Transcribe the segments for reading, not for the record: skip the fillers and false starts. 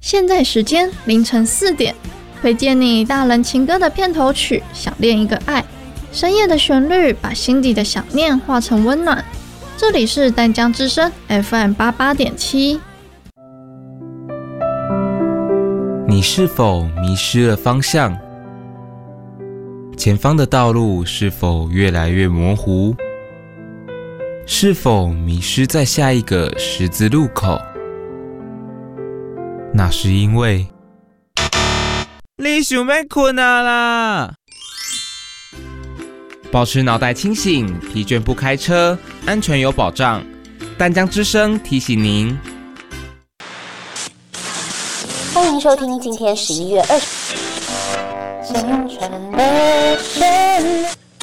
现在时间凌晨4点，推荐你大人情歌的片头曲《想恋一个爱》，深夜的旋律把心底的想念化成温暖。这里是淡江之声 FM88.7。 你是否迷失了方向？前方的道路是否越来越模糊？是否迷失在下一个十字路口？那是因为你想要困啦！保持脑袋清醒，疲倦不开车，安全有保障。淡江之声提醒您。 欢迎收听今天11月20青春的旋律。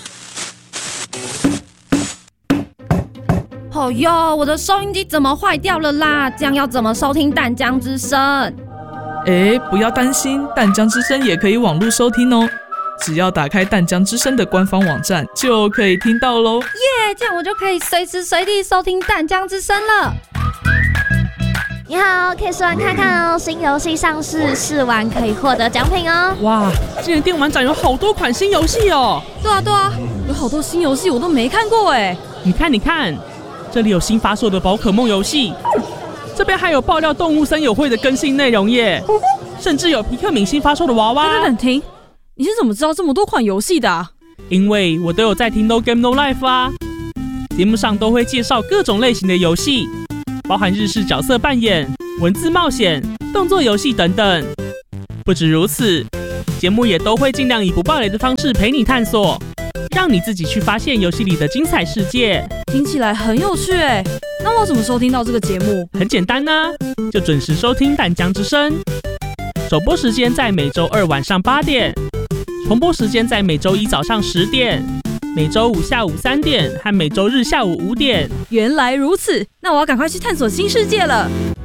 哦哟，我的收音机怎么坏掉了啦？这样要怎么收听淡江之声？ 不要担心，淡江之声也可以网络收听哦。只要打开淡江之声的官方网站，就可以听到咯。 耶，这样我就可以随时随地收听淡江之声了。 你好，可以试玩看看哦，新游戏上市，试玩可以获得奖品哦。 哇，今年电玩展有好多款新游戏哦。 对啊，有好多新游戏我都没看过哎。 你看，这里有新发售的宝可梦游戏，这边还有爆料动物森友会的更新内容耶，甚至有皮克敏新发售的娃娃。 等，停，你是怎么知道这么多款游戏的啊？ 因为我都有在听 No Game No Life 啊，节目上都会介绍各种类型的游戏，包含日式角色扮演、文字冒险、动作游戏等等。不止如此，节目也都会尽量以不爆雷的方式陪你探索，让你自己去发现游戏里的精彩世界。 听起来很有趣哎，那我怎么收听到这个节目？ 很简单啊，就准时收听淡江之声。首播时间在每周2晚上8点，重播时间在每周1早上10点，每周5下午3点和每周日下午5点。 原来如此，那我要赶快去探索新世界了。